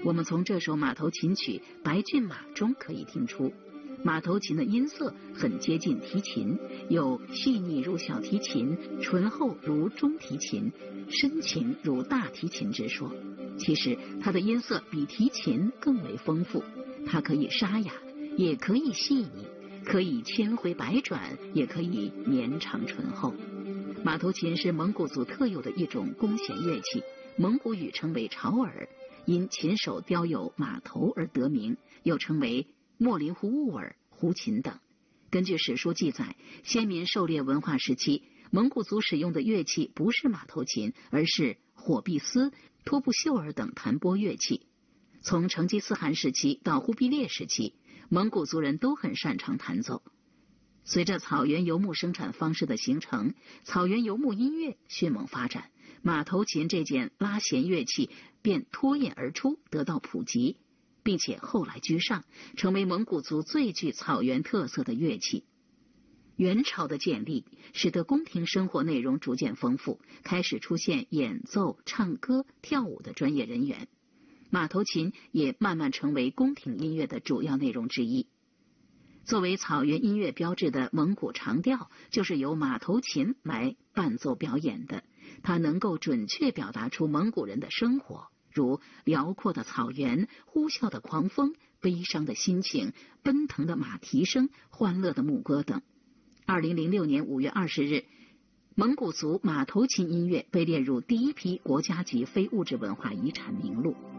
我们从这首马头琴曲《白骏马》中可以听出，马头琴的音色很接近提琴，有细腻如小提琴、醇厚如中提琴、深情如大提琴之说。其实它的音色比提琴更为丰富，它可以沙哑，也可以细腻，可以千回百转，也可以绵长醇厚。马头琴是蒙古族特有的一种弓弦乐器，蒙古语称为潮儿，因琴手雕有马头而得名，又称为莫林呼兀尔、胡琴等。根据史书记载，先民狩猎文化时期，蒙古族使用的乐器不是马头琴，而是火碧斯、托布秀尔等弹拨乐器。从成吉思汗时期到忽必烈时期，蒙古族人都很擅长弹奏。随着草原游牧生产方式的形成，草原游牧音乐迅猛发展，马头琴这件拉弦乐器便脱颖而出，得到普及，并且后来居上，成为蒙古族最具草原特色的乐器。元朝的建立使得宫廷生活内容逐渐丰富，开始出现演奏、唱歌、跳舞的专业人员，马头琴也慢慢成为宫廷音乐的主要内容之一。作为草原音乐标志的蒙古长调就是由马头琴来伴奏表演的，它能够准确表达出蒙古人的生活，如辽阔的草原、呼啸的狂风、悲伤的心情、奔腾的马蹄声、欢乐的牧歌等。2006年5月20日，蒙古族马头琴音乐被列入第一批国家级非物质文化遗产名录。